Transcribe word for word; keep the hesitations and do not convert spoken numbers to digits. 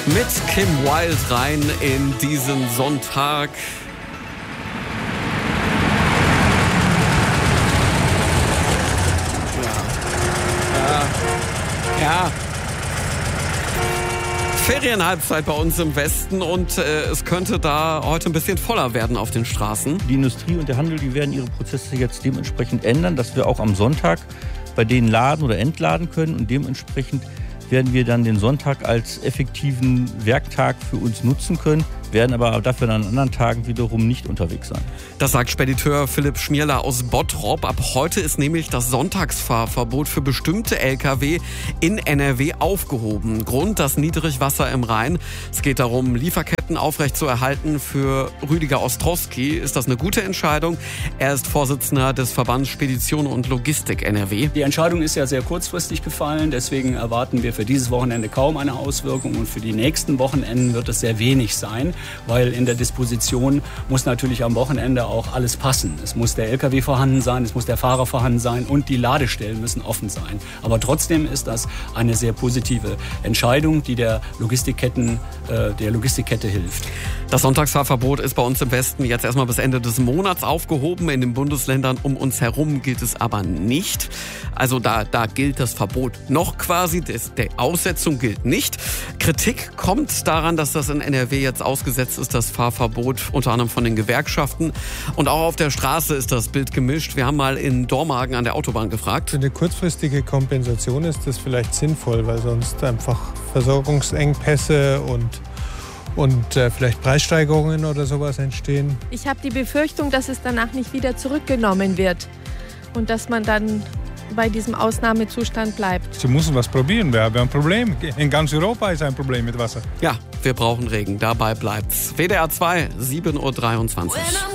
Mit Kim Wilde rein in diesen Sonntag. Ja. Ja. Ferienhalbzeit bei uns im Westen und äh, es könnte da heute ein bisschen voller werden auf den Straßen. Die Industrie und der Handel, die werden ihre Prozesse jetzt dementsprechend ändern, dass wir auch am Sonntag bei denen laden oder entladen können und dementsprechend werden wir dann den Sonntag als effektiven Werktag für uns nutzen können, werden aber dafür an anderen Tagen wiederum nicht unterwegs sein. Das sagt Spediteur Philipp Schmierler aus Bottrop. Ab heute ist nämlich das Sonntagsfahrverbot für bestimmte L K W in N R W aufgehoben. Grund das Niedrigwasser im Rhein. Es geht darum, Lieferketten aufrechtzuerhalten. Für Rüdiger Ostrowski ist das eine gute Entscheidung. Er ist Vorsitzender des Verbands Spedition und Logistik N R W. Die Entscheidung ist ja sehr kurzfristig gefallen. Deswegen erwarten wir für dieses Wochenende kaum eine Auswirkung. Und für die nächsten Wochenenden wird es sehr wenig sein. Weil in der Disposition muss natürlich am Wochenende auch alles passen. Es muss der L K W vorhanden sein, es muss der Fahrer vorhanden sein und die Ladestellen müssen offen sein. Aber trotzdem ist das eine sehr positive Entscheidung, die der Logistikketten, äh, der Logistikkette hilft. Das Sonntagsfahrverbot ist bei uns im Westen jetzt erstmal bis Ende des Monats aufgehoben. In den Bundesländern um uns herum gilt es aber nicht. Also da, da gilt das Verbot noch quasi, das, der Aussetzung gilt nicht. Kritik kommt daran, dass das in N R W jetzt ausgesetzt ist, das Fahrverbot, unter anderem von den Gewerkschaften. Und auch auf der Straße ist das Bild gemischt. Wir haben mal in Dormagen an der Autobahn gefragt. Für eine kurzfristige Kompensation ist das vielleicht sinnvoll, weil sonst einfach Versorgungsengpässe und und äh, vielleicht Preissteigerungen oder sowas entstehen. Ich habe die Befürchtung, dass es danach nicht wieder zurückgenommen wird und dass man dann bei diesem Ausnahmezustand bleibt. Sie müssen was probieren, wir haben ein Problem. In ganz Europa ist ein Problem mit Wasser. Ja, wir brauchen Regen, dabei bleibt's. W D R zwei, sieben Uhr dreiundzwanzig.